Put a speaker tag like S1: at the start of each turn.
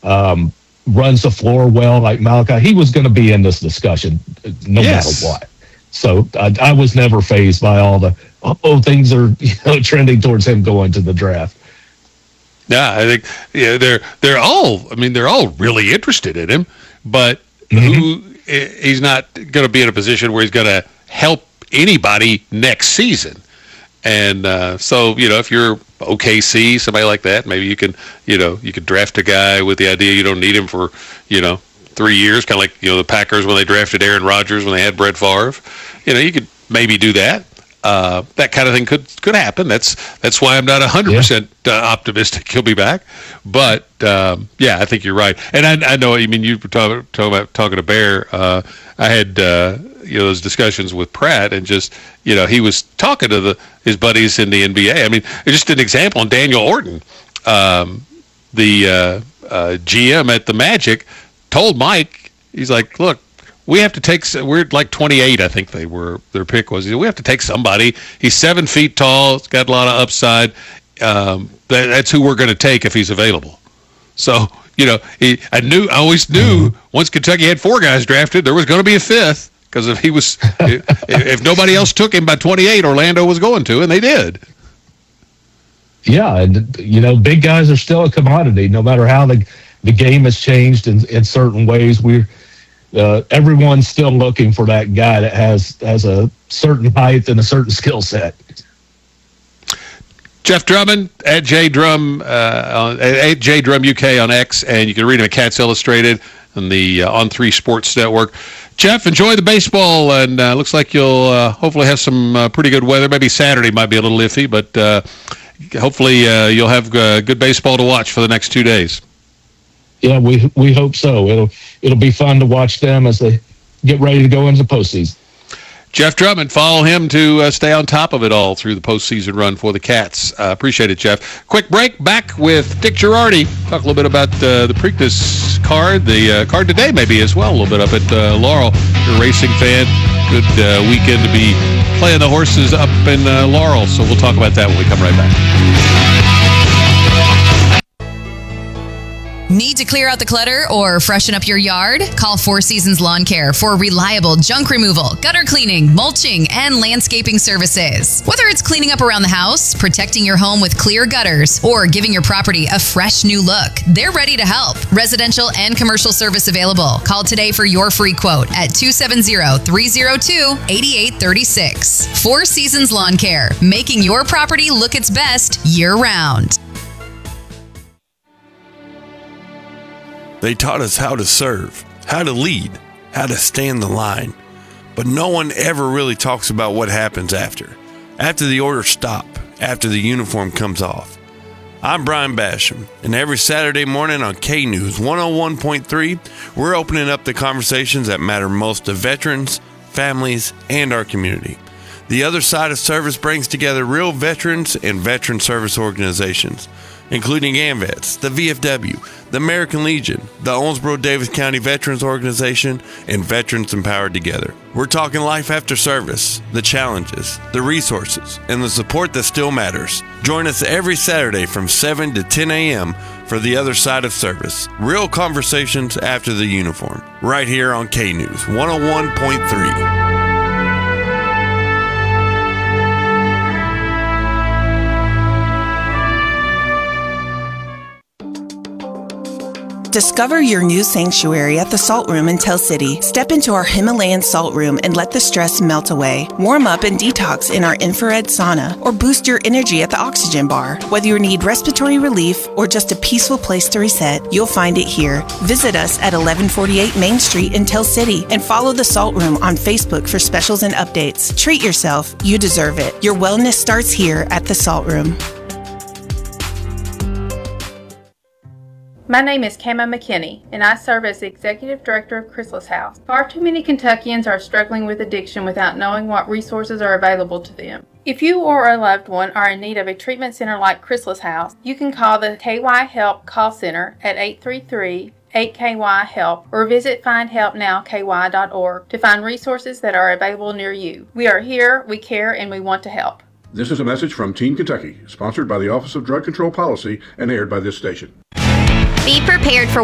S1: runs the floor well like Malachi, he was going to be in this discussion no matter what. So I was never fazed by all the things are trending towards him going to the draft.
S2: Yeah, I think they're all really interested in him, but he's not going to be in a position where he's going to help anybody next season. And so, if you're OKC, somebody like that, maybe you can draft a guy with the idea you don't need him for, 3 years, kind of like, the Packers when they drafted Aaron Rodgers when they had Brett Favre. You could maybe do that. That kind of thing could happen. That's why I'm not 100% optimistic he'll be back. But I think you're right. And I know what you mean. You were talking to Bear. I had those discussions with Pratt, and just he was talking to his buddies in the NBA. I mean, just an example. And Daniel Orton, the GM at the Magic, told Mike, he's like, look, we have to take. We're like 28, I think their pick was. We have to take somebody. He's 7 feet tall. He's got a lot of upside. That's who we're going to take if he's available. So I always knew once Kentucky had 4 guys drafted, there was going to be a 5th, because if nobody else took him by 28, Orlando was going to, and they did.
S1: Yeah, and big guys are still a commodity, no matter how the game has changed in certain ways. Everyone's still looking for that guy that has a certain height and a certain skill set.
S2: Jeff Drummond at JDrum at JDrum UK on X, and you can read him at Cats Illustrated and the On3 Sports Network. Jeff, enjoy the baseball, and looks like you'll hopefully have some pretty good weather. Maybe Saturday might be a little iffy, but hopefully you'll have good baseball to watch for the next 2 days.
S1: Yeah, we hope so. It'll be fun to watch them as they get ready to go into the postseason.
S2: Jeff Drummond, follow him to stay on top of it all through the postseason run for the Cats. Appreciate it, Jeff. Quick break. Back with Dick Girardi. Talk a little bit about the Preakness card, the card today maybe as well, a little bit up at Laurel. You're a racing fan. Good weekend to be playing the horses up in Laurel. So we'll talk about that when we come right back.
S3: Need to clear out the clutter or freshen up your yard? Call Four Seasons Lawn Care for reliable junk removal, gutter cleaning, mulching, and landscaping services. Whether it's cleaning up around the house, protecting your home with clear gutters, or giving your property a fresh new look, they're ready to help. Residential and commercial service available. Call today for your free quote at 270-302-8836. Four Seasons Lawn Care, making your property look its best year-round.
S4: They taught us how to serve, how to lead, how to stand the line. But no one ever really talks about what happens after the orders stop, after the uniform comes off. I'm Brian Basham, and every Saturday morning on K-News 101.3, we're opening up the conversations that matter most to veterans, families, and our community. The Other Side of Service brings together real veterans and veteran service organizations, including AMVETS, the VFW, the American Legion, the Owensboro-Davis County Veterans Organization, and Veterans Empowered Together. We're talking life after service, the challenges, the resources, and the support that still matters. Join us every Saturday from 7 to 10 a.m. for The Other Side of Service. Real conversations after the uniform. Right here on K-News 101.3.
S5: Discover your new sanctuary at the Salt Room in Tell City. Step into our Himalayan salt room and let the stress melt away. Warm up and detox in our infrared sauna, or boost your energy at the Oxygen Bar. Whether you need respiratory relief or just a peaceful place to reset, you'll find it here. Visit us at 1148 Main Street in Tell City and follow the Salt Room on Facebook for specials and updates. Treat yourself. You deserve it. Your wellness starts here at the Salt Room.
S6: My name is Kama McKinney, and I serve as the Executive Director of Chrysalis House. Far too many Kentuckians are struggling with addiction without knowing what resources are available to them. If you or a loved one are in need of a treatment center like Chrysalis House, you can call the KY Help call center at 833-8KY-HELP or visit findhelpnowky.org to find resources that are available near you. We are here, we care, and we want to help.
S7: This is a message from Teen Kentucky, sponsored by the Office of Drug Control Policy and aired by this station.
S8: Be prepared for